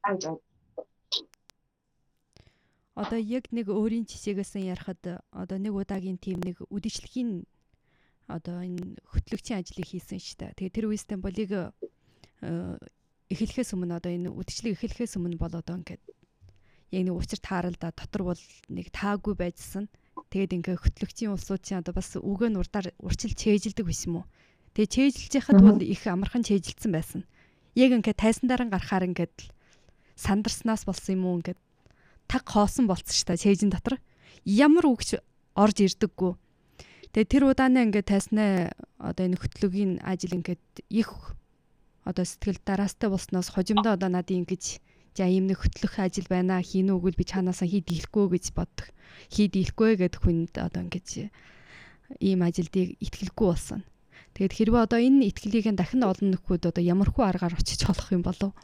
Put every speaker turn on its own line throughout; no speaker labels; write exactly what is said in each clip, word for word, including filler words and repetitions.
Одоо яг нэг өөрийн жишээгээс ярахад одоо нэг удаагийн тийм нэг үдшилхийн одоо энэ хөтлөгчийн ажлыг хийсэн шүү дээ. Тэгээ тэр үеэс Стамбулыг эхлэхээс өмнө одоо энэ үдшилийг эхлэхээс өмнө бол одоо ингээд яг нэг учир тааралда дотор бол нэг таагүй байжсан. Тэгээд ингээ хөтлөгчийн улсуудын одоо бас үгээ нь урдаар урчил чэйжилдэг биш юм уу? Тэгээ чэйжилж яхад бол их амархан чэйжилсэн байсан. Яг ингээ тайсан дараа гарахаар ингээд сандарснаас болсон юм уу ингээд таг хоосон болцсон шүү дээ чэйжин дотор. Ямар үгч орж ирдэггүй. Тэгээ тэр удаанаа ингээ тайснаа одоо энэ хөтлөгийн ажил ингээд их одоо сэтгэл дараастай болсноос хожимдоо одоо надад ингэж за ийм нэг хөтлөх ажил байна хийнэ үгүй би чанаасаа хий дийлэхгүй гэж боддог. Хий дийлэхгүй гэдэг хүнд одоо ингэж ийм ажилдыг итгэлгүй болсон. Тэгээд хэрвээ одоо энэ итгэлийг дахин олон нөхөд одоо ямархуу аргаар очиж олох юм болов?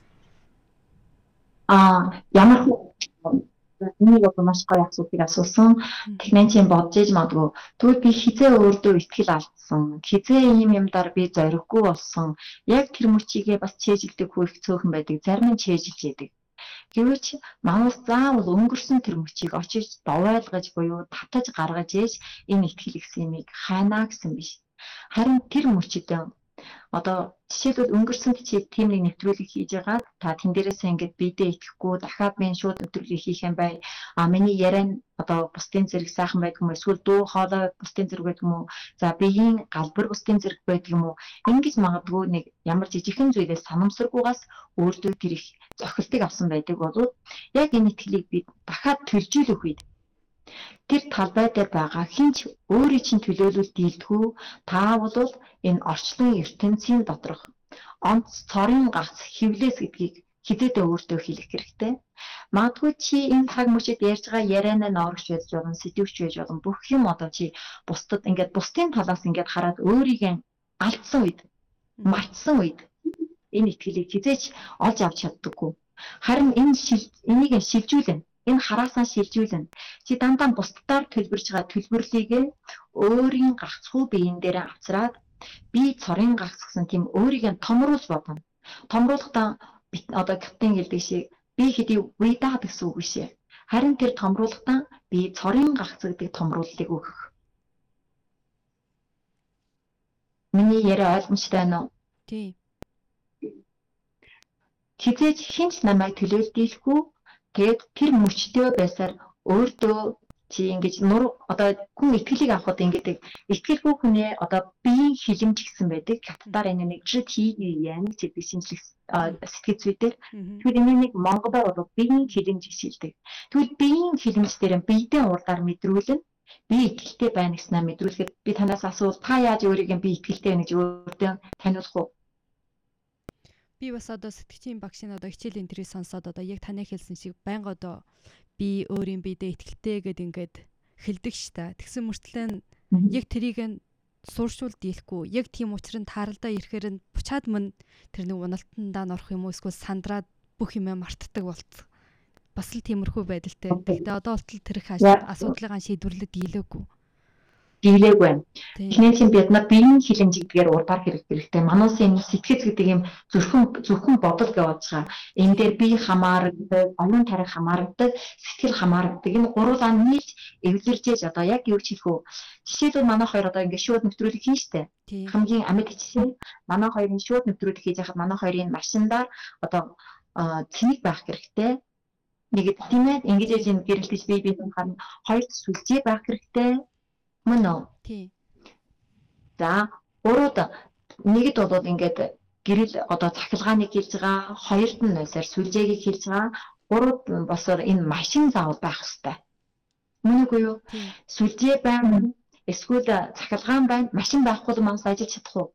Аа ямархуу нэг одоо маш гоё асуултыг асуусан. Технэн чинь бодож иж магадгүй. Тэгвэл би хизээ өөртөө итгэл алдсан. Хизээ ийм юмдаар би зориггүй болсон. Яг тэр мөчигээ бас чэйжилдэг хүү их цөөхөн байдаг. Зарим нь чэйжилж яадаг. Гэвч манус заавал өнгөрсөн тэр мөчийг очиж довойлгож буюу татаж гаргаж ээж энэ итгэл гэсэн юмыг хайнаа гэсэн биш. Харин тэр мөчөдөө одоо жишээлбэл өнгөрсөн чи тийм нэг нэвтрүүлэг хийж байгаа та тэн дээрээсээ ингээд бидээ итгэхгүй дахиад би шууд нэвтрүүлэг хийх юм бай а миний яриа одоо бусдын зэрэг сайхан байдаг юм эсвэл дуу хоолой бусдын зэрэг байдаг юм уу за биеийн галбар бусдын зэрэг байдаг юм уу ингэж магадгүй нэг ямар жижигхэн зүйлээс санамсаргүйгаас өөртөө тэр их зохилтыг авсан байдаг бол яг энэ итгэлийг би дахиад төлжүүлэх үед тэр талбай дээр байгаа хинч өөрийн чинь төлөөлөл дийлдэхүү та бол энэ орчлон ертөнцийн доторх онц цорын гац хөвлөөс гэдгийг хідээдээ өөртөө хэлэх хэрэгтэй. Магадгүй чи энэ цаг мөчид ярьж байгаа ярианаа ноорч байж болно, сэтгвч байж болно. Бүх юм одоо чи бусдад ингээд бусдын талаас ингээд хараад өөрийгөө алдсан үед, мартсан үед энэ итгэлийг хизээч олж авч чаддаггүй. Харин энэ энийг шилжүүлнэ. Энэ хараасаа шилжүүлнэ. Чи дандаа бусдаар төлбөрж байгаа төлбөрлийг өөрийн гагцхүү биеийн дээр авцраад би цорын гагц гэсэн тийм өөрийгөө томруулж бодно. Томруулахдаа одоо капитан хэлдэг шиг би хэдий видаад гэсэн үг шээ. Харин тэр томруулахдаа би цорын гагц гэдэг томрууллыг өгөх. Миний яриа ойлгомжтой байна уу?
Тий.
Хизээч хинч намайг төлөөлдөлгүй тэгээд тэр мөчтөө байсаар өөртөө чи ингэж нур одоо хүн итгэлийг авахд ингэдэг итгэлгүй хүнээ одоо биеийн хилэмж гэсэн байдаг хаттаар энэ нэг жит хийян гэдэг шинжлэх сэтгэл зүйдээр тэгэхээр энэ нэг монголоор бол биеийн хилэмж хэлдэг. Тэгвэл биеийн хилэмж дээр биедээ урдаар мэдрүүлэн би итгэлтэй байна гэснээр мэдрүүлэхэд би танаас асуувал та яаж өөрийгөө би итгэлтэй байна гэж өөртөө таниулах уу?
Би бас одоо сэтгчийн багшийн одоо хичээлийн тэрийг сонсоод одоо яг таны хэлсэн шиг байнга одоо би өөрийн биедээ итгэлтэй гэд ингээд хэлдэг штэ. Тэгсэн мөртлөө яг тэрийг сууршуул дийлэхгүй. Яг тийм учраас тааралдаа ирэхээр нь бучаад мөн тэр нэг уналтандаа норох юм уу эсвэл сандраад бүх юм мартдаг болц. Бас л тиймэрхүү байдалтай. Тэгтээ одоо болтол тэрх асуудлыг шийдвэрлэж дийлээгүй.
Дийлээгүй байна. Эхний чинь бид нар биеийн хилэмж гэдгээр урдаар хэрэгтэй. Мануусын сэтгэл гэдэг юм зөвхөн зөвхөн бодол гэж бодож байгаа. Энэ дээр бие хамаардаг, оюун тарих хамаардаг, сэтгэл хамаардаг. Энэ гуруулаа нийлж эвлэржээж одоо яг юу ч хэлэх үү. Жишээлбэл манай хоёр одоо ингээд шууд нэвтрүүлэг хийн штэ. Хамгийн амьд жишээ. Манай хоёрын шууд нэвтрүүлэг хийж яхад манай хоёрын машиндаар одоо цэник байх хэрэгтэй. Нэг тийм ээ ингэж энэ гэрэлтэж бие биеийн харна хоёр сүлжээ байх хэрэгтэй. Мөн үү?
Тий.
За, урууд нэгд бол ингээд гэрэл одоо цахилгааныг хэлж байгаа, хоёрт нь байсаар сүлжээг хэлж байгаа, гурав босоор энэ машин заавал байх хэрэгтэй. Мөн үгүй юу? Сүлжээ байна, эсвэл цахилгаан байна, машин байхгүй бол манаас ажиллаж чадах уу?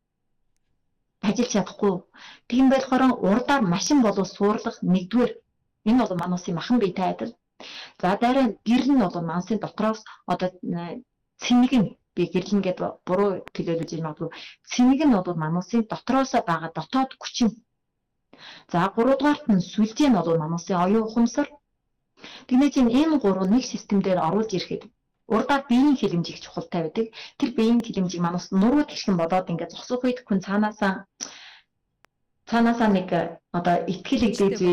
Ажиллаж чадахгүй. Тийм болохоор урдаар машин болов суурлах нэгдүгээр энэ бол мануусын махан биетэй адил. За дараа гэрэл нь бол мансын дотроос одоо цэник нь би гэрэл нь гэдэг буруу төлөөлөж ийм магадгүй. Цэник нь бол мануусын дотроос байгаа дотоод хүчин. За гуравдугаарт нь сүлжээ нь бол мануусын оюун ухамсар. Тэгмээ чинь энэ гурав нэг системдэр оруулж ирэхэд урдаар биеийн хилэмж их чухалтай байдаг. Тэр биеийн хилэмжийг манус нуруу тэгшин бодоод ингээд зогсох үед хүн цаанаасаа цаанаасаа нэг одоо итгэл